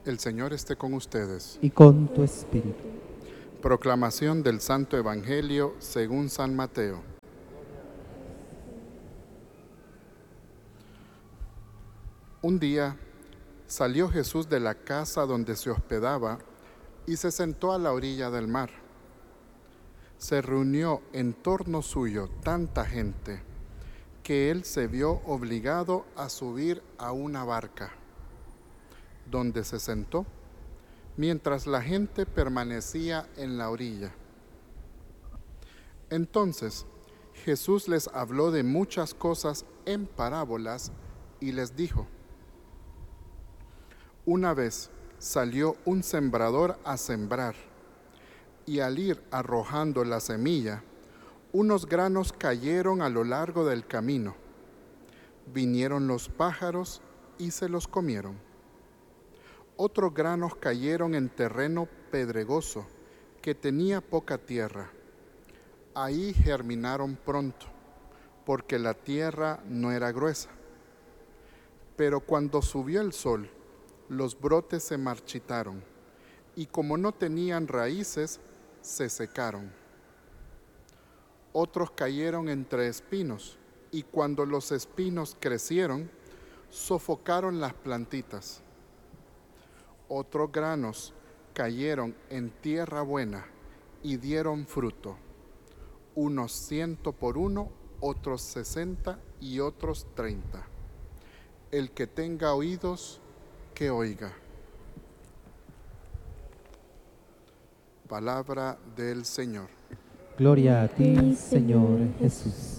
El Señor esté con ustedes. y con tu espíritu. Proclamación del Santo Evangelio según San Mateo. Un día salió Jesús de la casa donde se hospedaba y se sentó a la orilla del mar. Se reunió en torno suyo tanta gente que él se vio obligado a subir a una barca, donde se sentó, mientras la gente permanecía en la orilla. Entonces Jesús les habló de muchas cosas en parábolas y les dijo: Una vez salió un sembrador a sembrar, y al ir arrojando la semilla, unos granos cayeron a lo largo del camino. Vinieron los pájaros y se los comieron. Otros granos cayeron en terreno pedregoso, que tenía poca tierra. Ahí germinaron pronto, porque la tierra no era gruesa. Pero cuando subió el sol, los brotes se marchitaron, y como no tenían raíces, se secaron. Otros cayeron entre espinos, y cuando los espinos crecieron, sofocaron las plantitas. Otros granos cayeron en tierra buena y dieron fruto, unos 100 por uno, otros 60 y otros 30. El que tenga oídos, que oiga. Palabra del Señor. Gloria a ti, Señor Jesús.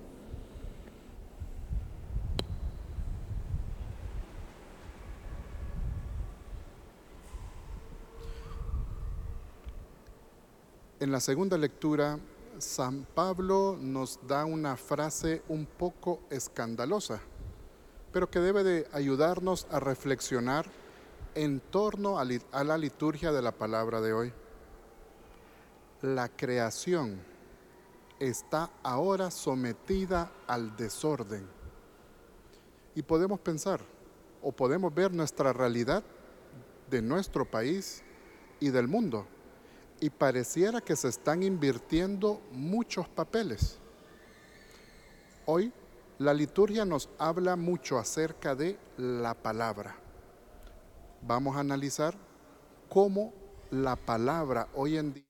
En la segunda lectura, San Pablo nos da una frase un poco escandalosa, pero que debe de ayudarnos a reflexionar en torno a la liturgia de la palabra de hoy. La creación está ahora sometida al desorden. Y podemos pensar, o podemos ver nuestra realidad de nuestro país y del mundo, y pareciera que se están invirtiendo muchos papeles. Hoy la liturgia nos habla mucho acerca de la palabra. Vamos a analizar cómo la palabra hoy en día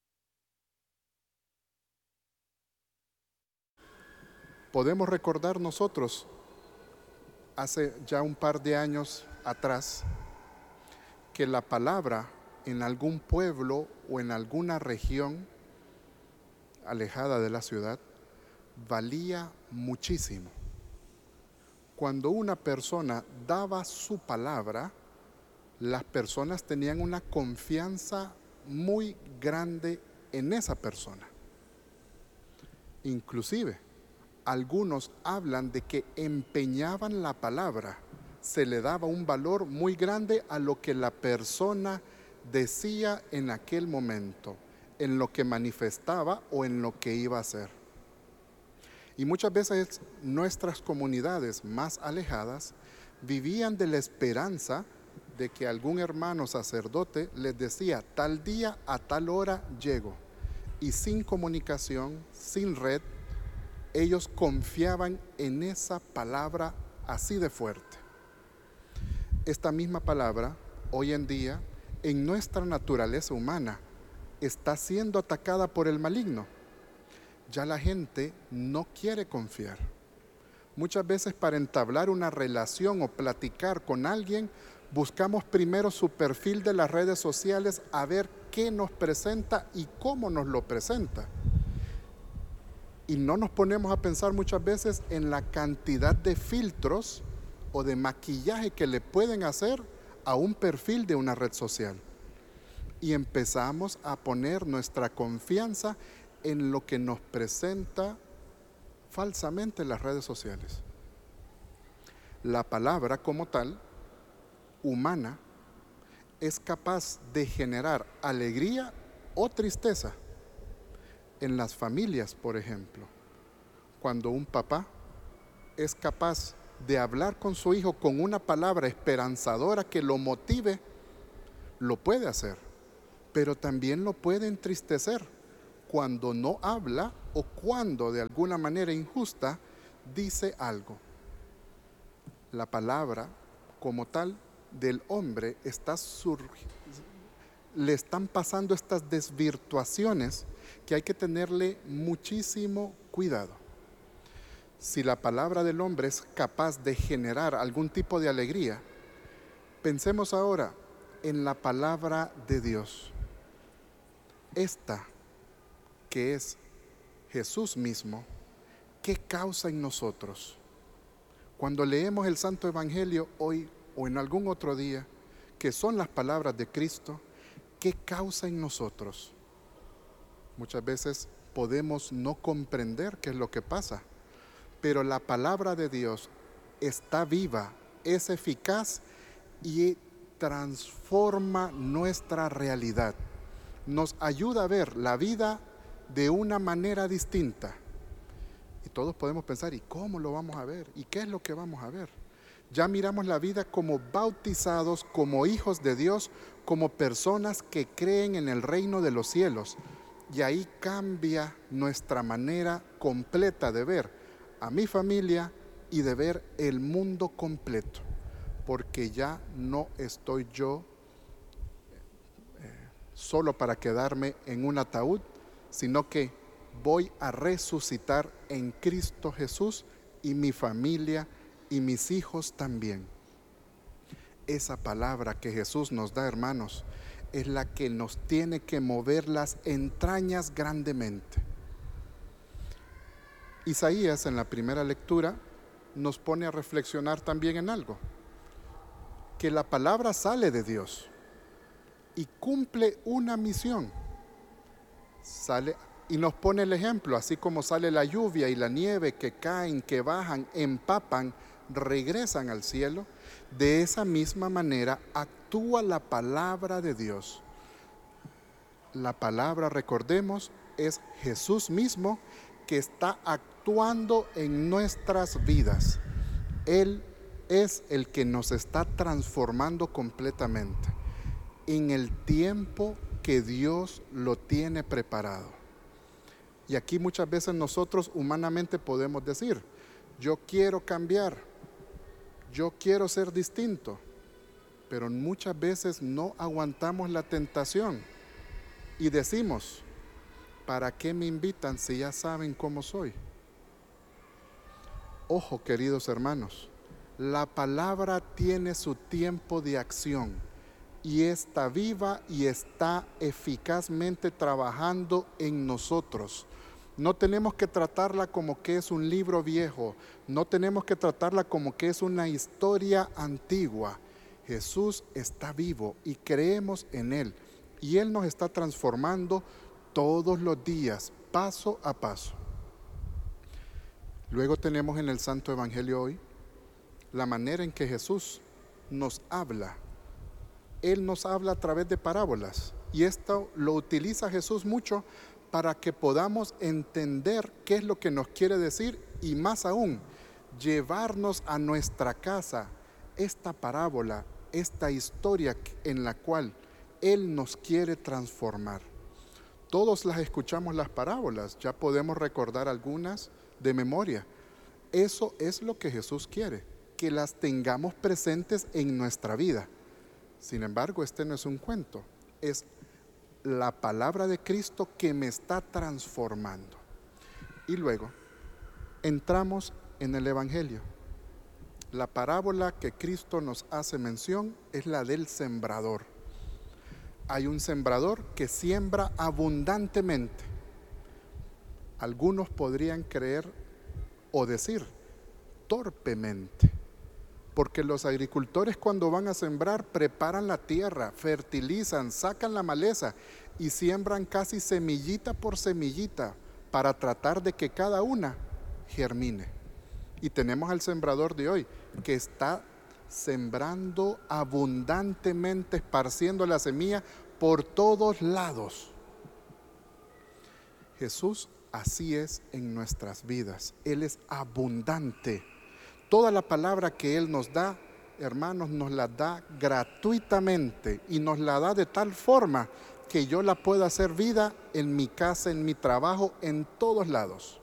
podemos recordar nosotros hace ya un par de años atrás que la palabra en algún pueblo o en alguna región alejada de la ciudad valía muchísimo. Cuando una persona daba su palabra, las personas tenían una confianza muy grande en esa persona. Inclusive, algunos hablan de que empeñaban la palabra, se le daba un valor muy grande a lo que la persona decía en aquel momento, en lo que manifestaba o en lo que iba a hacer. Y muchas veces nuestras comunidades más alejadas vivían de la esperanza de que algún hermano sacerdote les decía: tal día a tal hora llego. Y sin comunicación, sin red, ellos confiaban en esa palabra así de fuerte. Esta misma palabra, hoy en día, en nuestra naturaleza humana, está siendo atacada por el maligno. Ya la gente no quiere confiar. Muchas veces para entablar una relación o platicar con alguien, buscamos primero su perfil de las redes sociales a ver qué nos presenta y cómo nos lo presenta. Y no nos ponemos a pensar muchas veces en la cantidad de filtros o de maquillaje que le pueden hacer a un perfil de una red social. Y empezamos a poner nuestra confianza en lo que nos presenta falsamente las redes sociales. La palabra como tal, humana, es capaz de generar alegría o tristeza. En las familias, por ejemplo, cuando un papá es capaz de hablar con su hijo con una palabra esperanzadora que lo motive lo puede hacer, pero también lo puede entristecer cuando no habla o cuando de alguna manera injusta dice algo. La palabra como tal del hombre le están pasando estas desvirtuaciones que hay que tenerle muchísimo cuidado. Si la palabra del hombre es capaz de generar algún tipo de alegría, pensemos ahora en la palabra de Dios. Esta, que es Jesús mismo, ¿qué causa en nosotros? Cuando leemos el Santo Evangelio hoy o en algún otro día, que son las palabras de Cristo, ¿qué causa en nosotros? Muchas veces podemos no comprender qué es lo que pasa, pero la palabra de Dios está viva, es eficaz y transforma nuestra realidad. Nos ayuda a ver la vida de una manera distinta. Y todos podemos pensar, ¿y cómo lo vamos a ver? ¿Y qué es lo que vamos a ver? Ya miramos la vida como bautizados, como hijos de Dios, como personas que creen en el reino de los cielos. Y ahí cambia nuestra manera completa de ver a mi familia y de ver el mundo completo. Porque ya no estoy yo solo para quedarme en un ataúd, sino que voy a resucitar en Cristo Jesús y mi familia y mis hijos también. Esa palabra que Jesús nos da, hermanos, es la que nos tiene que mover las entrañas grandemente. Isaías, en la primera lectura, nos pone a reflexionar también en algo, que la palabra sale de Dios y cumple una misión. Sale y nos pone el ejemplo, así como sale la lluvia y la nieve que caen, que bajan, empapan, regresan al cielo, de esa misma manera actúa la palabra de Dios. La palabra, recordemos, es Jesús mismo que está actuando en nuestras vidas. Él es el que nos está transformando completamente en el tiempo que Dios lo tiene preparado. Y aquí muchas veces nosotros humanamente podemos decir, yo quiero cambiar, yo quiero ser distinto, pero muchas veces no aguantamos la tentación y decimos, ¿para qué me invitan si ya saben cómo soy? Ojo, queridos hermanos, la palabra tiene su tiempo de acción y está viva y está eficazmente trabajando en nosotros. No tenemos que tratarla como que es un libro viejo, no tenemos que tratarla como que es una historia antigua. Jesús está vivo y creemos en Él y Él nos está transformando todos los días, paso a paso. Luego tenemos en el Santo Evangelio hoy la manera en que Jesús nos habla. Él nos habla a través de parábolas y esto lo utiliza Jesús mucho para que podamos entender qué es lo que nos quiere decir y más aún, llevarnos a nuestra casa esta parábola, esta historia en la cual Él nos quiere transformar. Todos las escuchamos las parábolas, ya podemos recordar algunas de memoria. Eso es lo que Jesús quiere, que las tengamos presentes en nuestra vida. Sin embargo, este no es un cuento, es la palabra de Cristo que me está transformando. Y luego entramos en el Evangelio. La parábola que Cristo nos hace mención es la del sembrador. Hay un sembrador que siembra abundantemente. Algunos podrían creer o decir torpemente, porque los agricultores cuando van a sembrar preparan la tierra, fertilizan, sacan la maleza y siembran casi semillita por semillita para tratar de que cada una germine. Y tenemos al sembrador de hoy que está sembrando abundantemente, esparciendo la semilla por todos lados. Jesús así es en nuestras vidas. Él es abundante. Toda la palabra que Él nos da hermanos, nos la da gratuitamente y nos la da de tal forma que yo la pueda hacer vida en mi casa, en mi trabajo, en todos lados.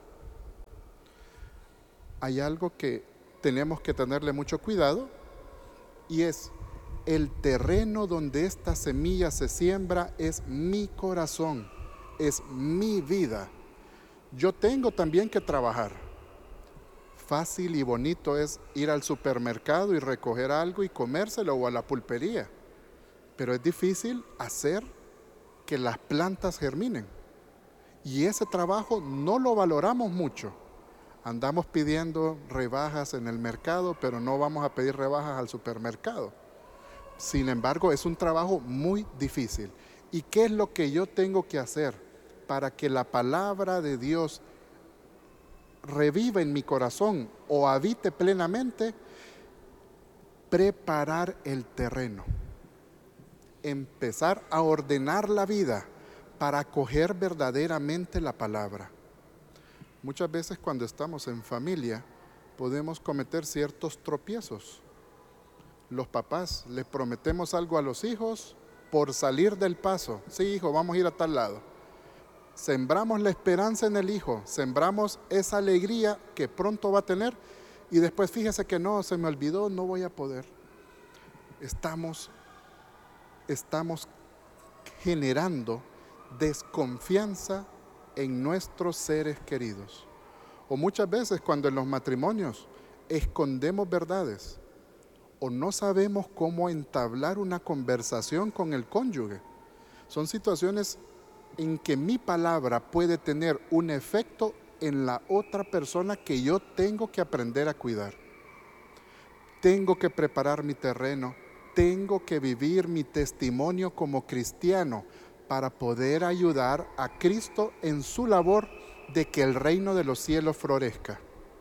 Hay algo que tenemos que tenerle mucho cuidado y es el terreno donde esta semilla se siembra es mi corazón, es mi vida. Yo tengo también que trabajar. Fácil y bonito es ir al supermercado y recoger algo y comérselo o a la pulpería, pero es difícil hacer que las plantas germinen. Y ese trabajo no lo valoramos mucho. Andamos pidiendo rebajas en el mercado, pero no vamos a pedir rebajas al supermercado. Sin embargo, es un trabajo muy difícil. ¿Y qué es lo que yo tengo que hacer para que la palabra de Dios reviva en mi corazón o habite plenamente? Preparar el terreno. Empezar a ordenar la vida para acoger verdaderamente la palabra. Muchas veces cuando estamos en familia podemos cometer ciertos tropiezos. Los papás les prometemos algo a los hijos por salir del paso. Sí, hijo, vamos a ir a tal lado. Sembramos la esperanza en el hijo, sembramos esa alegría que pronto va a tener y después fíjese que no, se me olvidó, no voy a poder. Estamos generando desconfianza en nuestros seres queridos. O muchas veces cuando en los matrimonios escondemos verdades o no sabemos cómo entablar una conversación con el cónyuge. Son situaciones en que mi palabra puede tener un efecto en la otra persona que yo tengo que aprender a cuidar. Tengo que preparar mi terreno, tengo que vivir mi testimonio como cristiano para poder ayudar a Cristo en su labor de que el reino de los cielos florezca.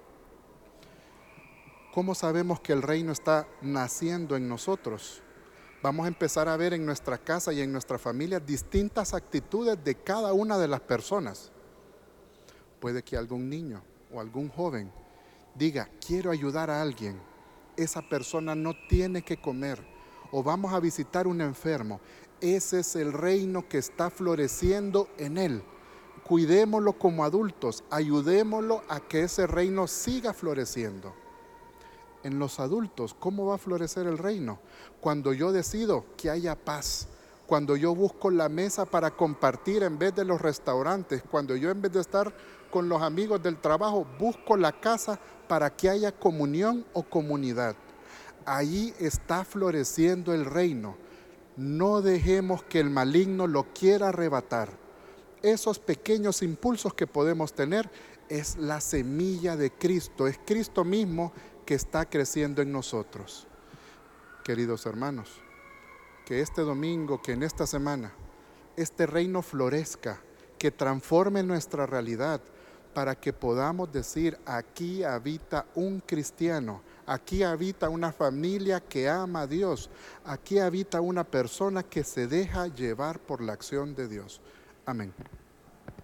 ¿Cómo sabemos que el reino está naciendo en nosotros? Vamos a empezar a ver en nuestra casa y en nuestra familia distintas actitudes de cada una de las personas. Puede que algún niño o algún joven diga, quiero ayudar a alguien, esa persona no tiene que comer, o vamos a visitar un enfermo. Ese es el reino que está floreciendo en él. Cuidémoslo como adultos, ayudémoslo a que ese reino siga floreciendo. En los adultos, ¿cómo va a florecer el reino? Cuando yo decido que haya paz, cuando yo busco la mesa para compartir en vez de los restaurantes, cuando yo en vez de estar con los amigos del trabajo, busco la casa para que haya comunión o comunidad. Ahí está floreciendo el reino. No dejemos que el maligno lo quiera arrebatar. Esos pequeños impulsos que podemos tener es la semilla de Cristo, es Cristo mismo que está creciendo en nosotros. Queridos hermanos, que este domingo, que en esta semana, este reino florezca, que transforme nuestra realidad para que podamos decir, aquí habita un cristiano, aquí habita una familia que ama a Dios, aquí habita una persona que se deja llevar por la acción de Dios. Amén.